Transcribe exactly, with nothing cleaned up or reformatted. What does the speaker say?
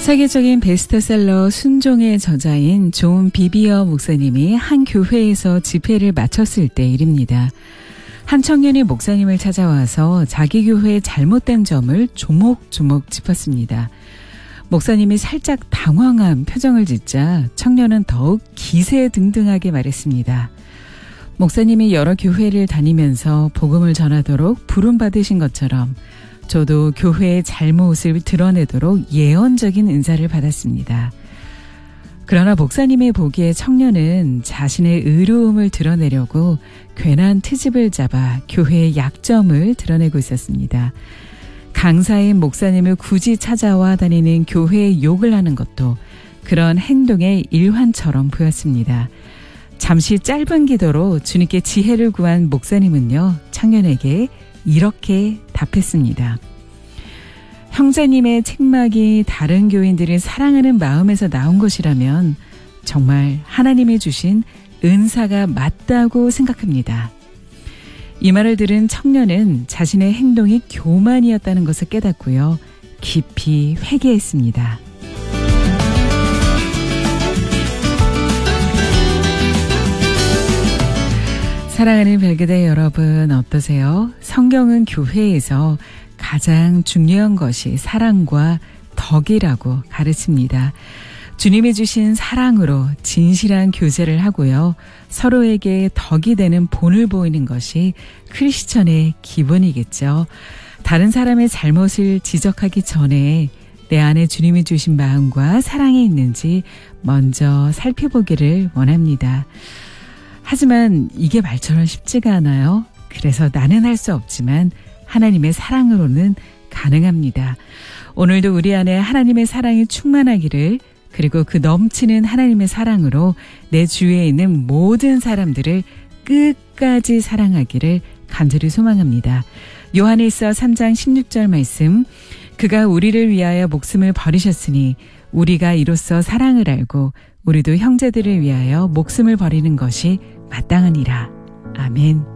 세계적인 베스트셀러 순종의 저자인 존 비비어 목사님이 한 교회에서 집회를 마쳤을 때 일입니다. 한 청년이 목사님을 찾아와서 자기 교회의 잘못된 점을 조목조목 짚었습니다. 목사님이 살짝 당황한 표정을 짓자 청년은 더욱 기세등등하게 말했습니다. 목사님이 여러 교회를 다니면서 복음을 전하도록 부름받으신 것처럼 저도 교회의 잘못을 드러내도록 예언적인 은사를 받았습니다. 그러나 목사님이 보기에 청년은 자신의 의로움을 드러내려고 괜한 트집을 잡아 교회의 약점을 드러내고 있었습니다. 강사인 목사님을 굳이 찾아와 다니는 교회에 욕을 하는 것도 그런 행동의 일환처럼 보였습니다. 잠시 짧은 기도로 주님께 지혜를 구한 목사님은요, 청년에게 이렇게 답했습니다. 형제님의 책망이 다른 교인들을 사랑하는 마음에서 나온 것이라면 정말 하나님이 주신 은사가 맞다고 생각합니다. 이 말을 들은 청년은 자신의 행동이 교만이었다는 것을 깨닫고요, 깊이 회개했습니다. 사랑하는 별그대 여러분, 어떠세요? 성경은 교회에서 가장 중요한 것이 사랑과 덕이라고 가르칩니다. 주님이 주신 사랑으로 진실한 교제를 하고요, 서로에게 덕이 되는 본을 보이는 것이 크리스천의 기본이겠죠. 다른 사람의 잘못을 지적하기 전에 내 안에 주님이 주신 마음과 사랑이 있는지 먼저 살펴보기를 원합니다. 하지만 이게 말처럼 쉽지가 않아요. 그래서 나는 할 수 없지만 하나님의 사랑으로는 가능합니다. 오늘도 우리 안에 하나님의 사랑이 충만하기를, 그리고 그 넘치는 하나님의 사랑으로 내 주위에 있는 모든 사람들을 끝까지 사랑하기를 간절히 소망합니다. 요한일서 삼 장 십육 절 말씀, 그가 우리를 위하여 목숨을 버리셨으니 우리가 이로써 사랑을 알고 우리도 형제들을 위하여 목숨을 버리는 것이 마땅하니라. 아멘.